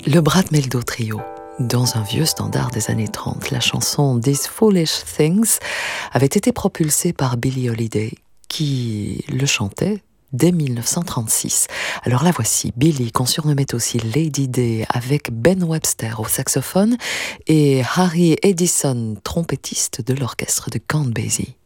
Le Brad Mehldau Trio, dans un vieux standard des années 30, la chanson These Foolish Things avait été propulsée par Billie Holiday, qui le chantait dès 1936. Alors la voici, Billie, qu'on surnommait aussi Lady Day, avec Ben Webster au saxophone et Harry Edison, trompettiste de l'orchestre de Count Basie.